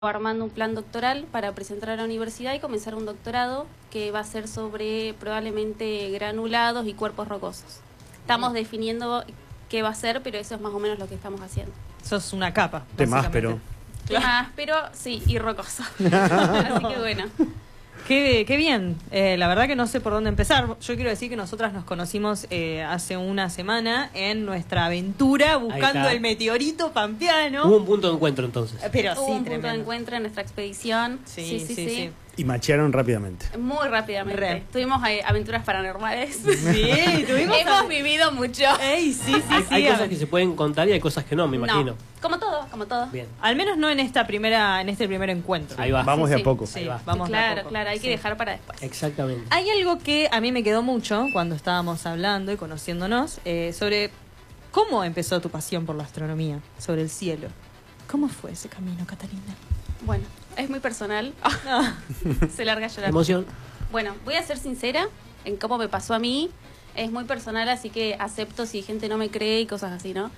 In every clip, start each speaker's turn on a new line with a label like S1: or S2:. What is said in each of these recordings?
S1: armando un plan doctoral para presentar a la universidad y comenzar un doctorado que va a ser sobre probablemente granulados y cuerpos rocosos. Estamos definiendo qué va a ser, pero eso es más o menos lo que estamos haciendo.
S2: Eso es una capa.
S3: Tema áspero.
S1: Tema áspero, sí, y rocoso. Así que bueno.
S2: Qué bien. La verdad que no sé por dónde empezar. Yo quiero decir que nosotras nos conocimos hace una semana en nuestra aventura buscando el meteorito pampeano.
S4: Hubo un punto de encuentro entonces.
S2: Pero
S1: Hubo
S2: sí,
S1: un
S2: tremendo.
S1: punto de encuentro en nuestra expedición. Sí.
S3: Y machearon rápidamente.
S1: Muy rápidamente. Tuvimos aventuras paranormales.
S2: Sí, tuvimos.
S1: Hemos vivido mucho.
S2: Ey, sí.
S4: Hay cosas que se pueden contar y hay cosas que no, me imagino.
S1: Como todo.
S4: Bien.
S2: Al menos no en este primer encuentro.
S4: Ahí va.
S3: Vamos de a poco.
S2: Sí,
S4: Ahí va.
S2: vamos de a poco.
S1: Claro, hay que dejar para después.
S4: Exactamente.
S2: Hay algo que a mí me quedó mucho cuando estábamos hablando y conociéndonos sobre cómo empezó tu pasión por la astronomía, sobre el cielo. ¿Cómo fue ese camino, Catalina?
S1: Bueno, es muy personal. Se larga a llorar.
S4: Emoción.
S1: Bueno, voy a ser sincera en cómo me pasó a mí. Es muy personal, así que acepto si gente no me cree y cosas así, ¿no?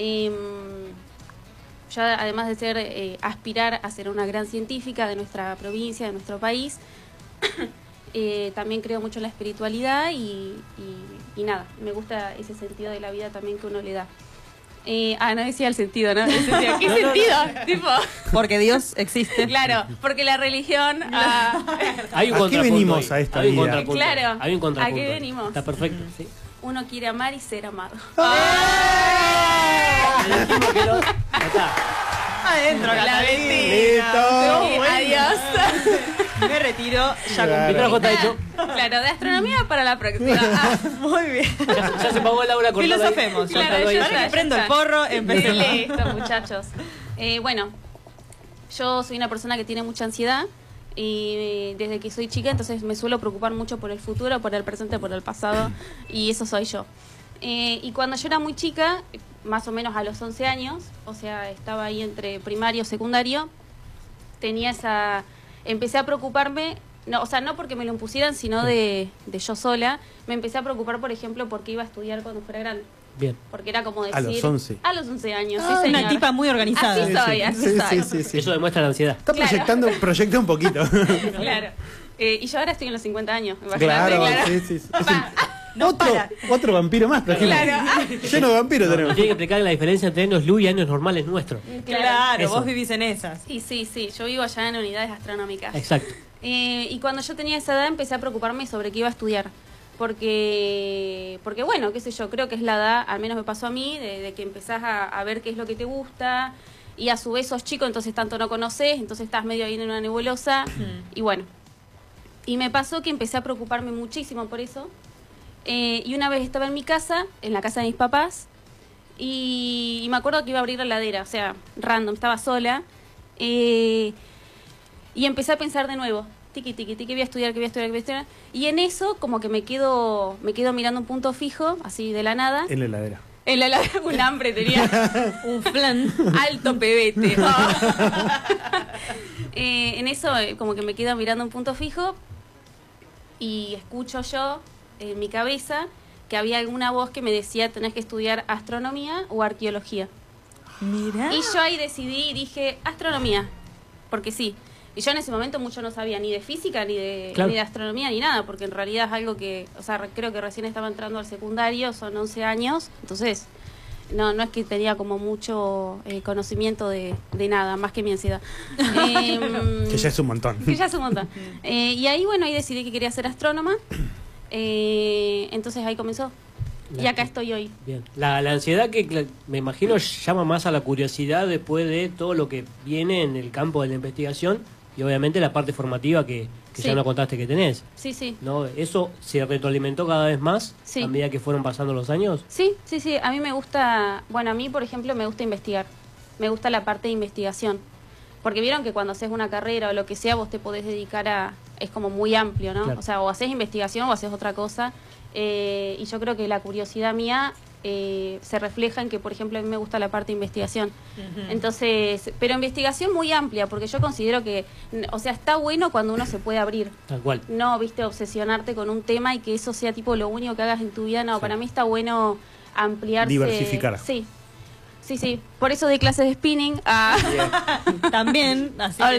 S1: Yo, además de ser aspirar a ser una gran científica de nuestra provincia, de nuestro país, también creo mucho en la espiritualidad y nada, me gusta ese sentido de la vida también que uno le da. No decía el sentido, ¿no? ¿Qué sentido? Tipo,
S2: Porque Dios existe.
S1: claro, porque la religión...
S4: Hay un
S3: ¿A qué
S4: contrapunto
S3: venimos
S4: ahí.
S3: a esta
S4: Hay un
S3: vida?
S4: contrapunto.
S1: Claro.
S4: Hay un contrapunto.
S1: ¿A qué venimos?
S4: Está perfecto, sí.
S1: Uno quiere amar y ser amado.
S4: Le dijimos que no. Ya está.
S2: Adentro,
S1: La
S2: Catalina.
S3: Listo.
S1: Sí, adiós.
S2: Me retiro. Ya
S3: Claro.
S4: Mi trabajo está hecho.
S1: Claro, de astronomía para la próxima.
S2: Muy bien.
S4: Ya se pagó Laura con
S2: Filosofemos.
S1: Claro,
S2: Ahora
S1: ya
S2: que
S1: está,
S2: prendo
S1: ya
S2: el
S1: está.
S2: porro,
S1: Sí,
S2: empecemos.
S1: listo, muchachos. Bueno, yo soy una persona que tiene mucha ansiedad y desde que soy chica, entonces me suelo preocupar mucho por el futuro, por el presente, por el pasado, y eso soy yo. Y cuando yo era muy chica, más o menos a los 11 años, o sea, estaba ahí entre primario y secundario, empecé a preocuparme, no, o sea, no porque me lo impusieran, sino de yo sola, me empecé a preocupar, por ejemplo, porque iba a estudiar cuando fuera grande.
S4: Bien.
S1: Porque era como decir...
S3: A los 11.
S1: A los 11 años, sí,
S2: Una
S1: señor.
S2: tipa muy organizada.
S1: Así soy, así soy.
S3: Sí.
S4: Eso demuestra la ansiedad.
S3: Está
S1: Claro.
S3: proyecta un poquito.
S1: Claro. Y yo ahora estoy en los 50 años. Imagínate,
S3: Claro, sí. Es
S2: No para.
S3: otro vampiro más, por ejemplo.
S1: Claro.
S3: Lleno de vampiros
S4: Nos
S3: tenemos.
S4: tiene que explicar la diferencia entre años luz y años normales nuestros.
S2: Claro,
S4: Eso.
S2: vos vivís en esas.
S1: Sí. Yo vivo allá en unidades astronómicas.
S4: Exacto.
S1: Y cuando yo tenía esa edad empecé a preocuparme sobre qué iba a estudiar. Porque bueno, qué sé yo, creo que es la edad, al menos me pasó a mí, de que empezás a ver qué es lo que te gusta. Y a su vez sos chico, entonces tanto no conoces, entonces estás medio ahí en una nebulosa. Y bueno. Y me pasó que empecé a preocuparme muchísimo por eso. Y una vez estaba en mi casa, en la casa de mis papás, y me acuerdo que iba a abrir la heladera, o sea, random, estaba sola. Y empecé a pensar de nuevo, tiqui, voy a estudiar, qué voy a estudiar. Y en eso, como que me quedo mirando un punto fijo, así de la nada.
S3: En la heladera.
S1: En la heladera un hambre tenía.
S2: Un flan.
S1: Alto pebete. En eso, como que me quedo mirando un punto fijo y escucho yo en mi cabeza que había alguna voz que me decía tenés que estudiar astronomía o arqueología.
S2: Mira.
S1: Y yo ahí decidí y dije astronomía, porque sí. Y yo en ese momento mucho no sabía ni de física, ni de astronomía, ni nada, porque en realidad es algo que, o sea, creo que recién estaba entrando al secundario, son 11 años, entonces no es que tenía como mucho conocimiento de nada, más que mi ansiedad.
S3: Que ya es un montón.
S1: Que ya es un montón. Y ahí, bueno, ahí decidí que quería ser astrónoma, entonces ahí comenzó. Y acá estoy hoy.
S4: Bien. La ansiedad que me imagino llama más a la curiosidad después de todo lo que viene en el campo de la investigación y obviamente la parte formativa que
S1: Sí.
S4: ya nos contaste que tenés.
S1: Sí.
S4: ¿No? ¿Eso se retroalimentó cada vez más
S1: Sí.
S4: a medida que fueron pasando los años?
S1: Sí. A mí me gusta, bueno, a mí, por ejemplo, me gusta investigar. Me gusta la parte de investigación. Porque vieron que cuando haces una carrera o lo que sea, vos te podés dedicar a... Es como muy amplio, ¿no?
S4: Claro.
S1: O sea, o haces investigación o haces otra cosa. Y yo creo que la curiosidad mía se refleja en que, por ejemplo, a mí me gusta la parte de investigación. Entonces, pero investigación muy amplia, porque yo considero que, o sea, está bueno cuando uno se puede abrir.
S4: Tal cual.
S1: No, viste, obsesionarte con un tema y que eso sea tipo lo único que hagas en tu vida. No,
S4: Sí.
S1: para mí está bueno ampliarse.
S3: Diversificar.
S1: Sí. Sí, por eso doy clases de spinning.
S2: También, así
S1: Ahora